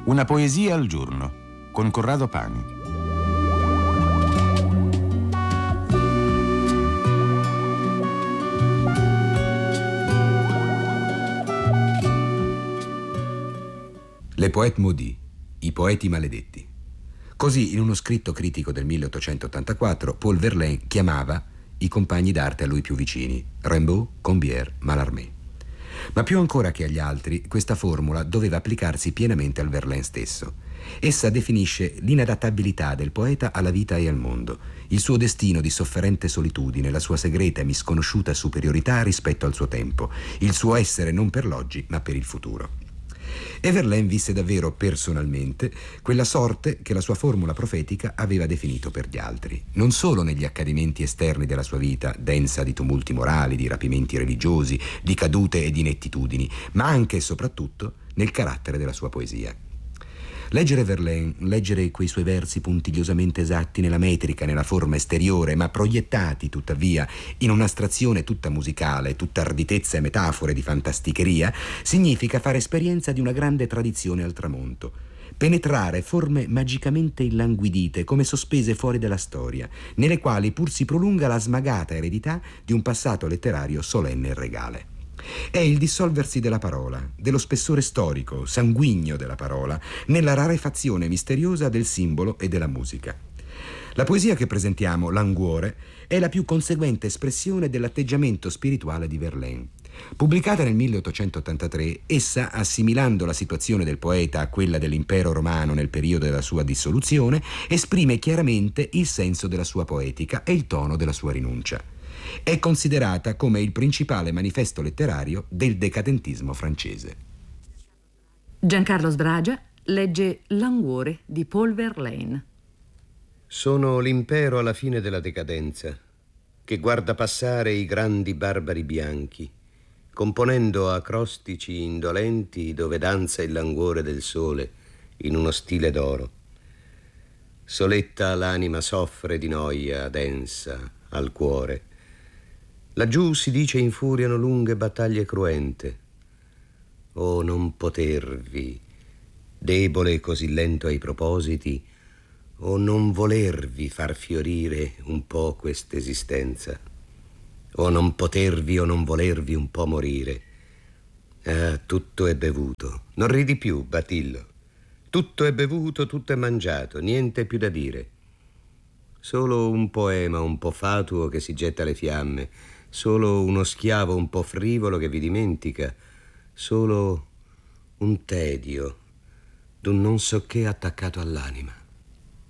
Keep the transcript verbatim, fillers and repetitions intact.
Una poesia al giorno con Corrado Pani. Les poètes maudits, i poeti maledetti. Così, in uno scritto critico del milleottocentottantaquattro, Paul Verlaine chiamava i compagni d'arte a lui più vicini, Rimbaud, Combeferre, Mallarmé. Ma più ancora che agli altri, questa formula doveva applicarsi pienamente al Verlaine stesso. Essa definisce l'inadattabilità del poeta alla vita e al mondo, il suo destino di sofferente solitudine, la sua segreta e misconosciuta superiorità rispetto al suo tempo, il suo essere non per l'oggi ma per il futuro. E Verlaine visse davvero personalmente quella sorte che la sua formula profetica aveva definito per gli altri, non solo negli accadimenti esterni della sua vita, densa di tumulti morali, di rapimenti religiosi, di cadute e di inettitudini, ma anche e soprattutto nel carattere della sua poesia. Leggere Verlaine, leggere quei suoi versi puntigliosamente esatti nella metrica, nella forma esteriore, ma proiettati tuttavia in un'astrazione tutta musicale, tutta arditezza e metafore di fantasticheria, significa fare esperienza di una grande tradizione al tramonto, penetrare forme magicamente illanguidite, come sospese fuori dalla storia, nelle quali pur si prolunga la smagata eredità di un passato letterario solenne e regale. È il dissolversi della parola, dello spessore storico, sanguigno della parola, nella rarefazione misteriosa del simbolo e della musica. La poesia che presentiamo, Languore, è la più conseguente espressione dell'atteggiamento spirituale di Verlaine. Pubblicata nel milleottocentottantatré, essa, assimilando la situazione del poeta a quella dell'impero romano nel periodo della sua dissoluzione, esprime chiaramente il senso della sua poetica e il tono della sua rinuncia. È considerata come il principale manifesto letterario del decadentismo francese. Giancarlo Sbragia legge Languore di Paul Verlaine. Sono l'impero alla fine della decadenza, che guarda passare i grandi barbari bianchi, componendo acrostici indolenti dove danza il languore del sole in uno stile d'oro. Soletta l'anima soffre di noia densa al cuore. Laggiù si dice infuriano lunghe battaglie cruente. Oh, non potervi, debole e così lento ai propositi, o non volervi far fiorire un po' quest'esistenza, o non potervi o non volervi un po' morire. Ah, tutto è bevuto. Non ridi più, Batillo. Tutto è bevuto, tutto è mangiato, niente più da dire. Solo un poema un po' fatuo che si getta alle fiamme, solo uno schiavo un po' frivolo che vi dimentica, solo un tedio d'un non so che attaccato all'anima.